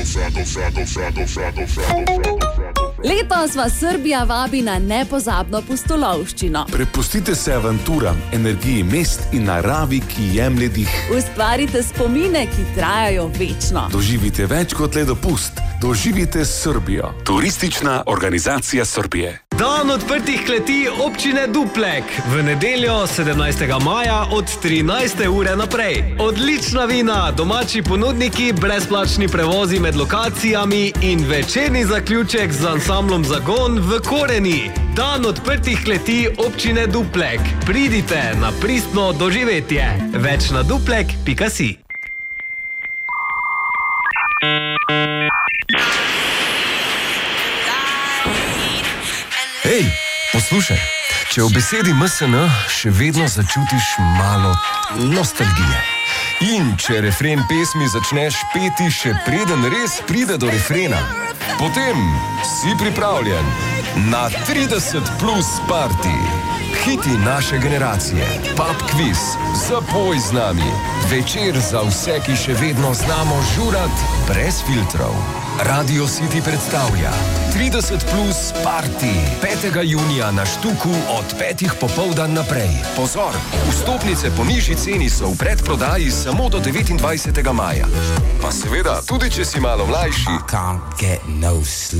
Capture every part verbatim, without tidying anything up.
Letos vas Srbija vabi na nepozabno pustolovščino. Prepustite se avanturam, energiji mest in naravi, ki jemlje dih. Ustvarite spomine, ki trajajo večno. Doživite več kot le dopust. Doživite Srbijo. Turistična organizacija Srbije. Dan odprtih kleti občine Duplek. V nedeljo sedemnajstega maja od trinajste ure naprej. Odlična vina, domači ponudniki, brezplačni prevozi med lokacijami in večerni zaključek z ansamblom Zagon v Koreni. Dan odprtih kleti občine Duplek. Pridite na pristno doživetje. Več na duplek pika si. Hej, poslušaj, če v besedi M S N še vedno začutiš malo nostalgije in če refren pesmi začneš peti še preden res pride do refrena, potem si pripravljen na trideset plus party. Hiti naše generacije, pub quiz, zapoj z nami, večer za vse, ki še vedno znamo žurat brez filtrov. Radio City predstavlja trideset plus party petega junija na Štuku od petih popoldan naprej. Pozor, vstopnice po nižji ceni so v predprodaji samo do devetindvajsetega maja. Pa seveda, tudi če si malo mlajši, no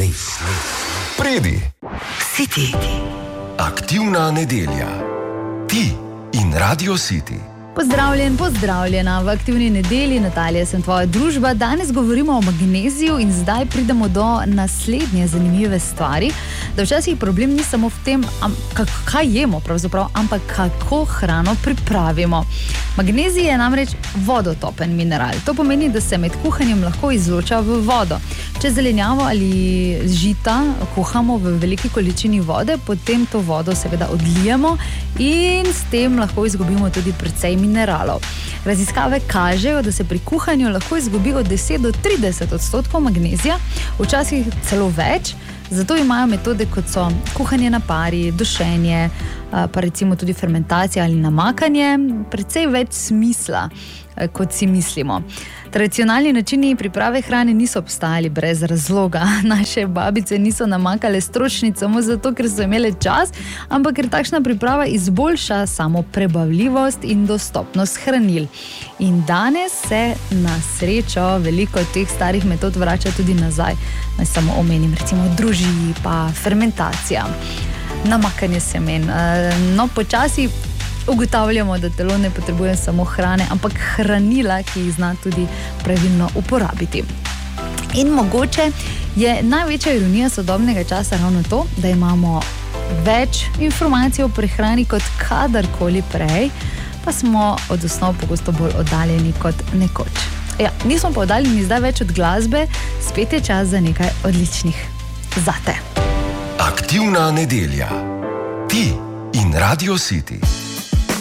pridi. City. Aktivna nedelja. Ti in Radio City. Pozdravljen, pozdravljena v Aktivni nedelji. Natalija, sem tvoja družba. Danes govorimo o magneziju in zdaj pridemo do naslednje zanimive stvari, da včasih problem ni samo v tem, kaj jemo pravzaprav, ampak kako hrano pripravimo. Magnezij je namreč vodotopen mineral. To pomeni, da se med kuhanjem lahko izloča v vodo. Če zelenjavo ali žita kuhamo v veliki količini vode, potem to vodo seveda odlijemo in s tem lahko izgubimo tudi precej mineralov. Raziskave kažejo, da se pri kuhanju lahko izgubi od deset do trideset odstotkov magnezija, včasih celo več. Zato imajo metode, kot so kuhanje na pari, dušenje, pa recimo tudi fermentacija ali namakanje, precej več smisla, kot si mislimo. Tradicionalni načini priprave hrane niso obstajali brez razloga. Naše babice niso namakale stročnic samo zato, ker so imele čas, ampak ker takšna priprava izboljša samo prebavljivost in dostopnost hranil. In danes se na srečo veliko teh starih metod vrača tudi nazaj. Naj samo omenim, recimo druži pa fermentacija, namakanje semen. No, počasi ugotavljamo, da telo ne potrebuje samo hrane, ampak hranila, ki jih zna tudi pravilno uporabiti. In mogoče je največja ironija sodobnega časa ravno to, da imamo več informacij o prehrani kot kadarkoli prej, pa smo od osnov pogosto bolj oddaljeni kot nekoč. Ja, nismo pa oddaljeni zdaj več od glasbe, spet je čas za nekaj odličnih zate. Aktivna nedelja. Ti in Radio City.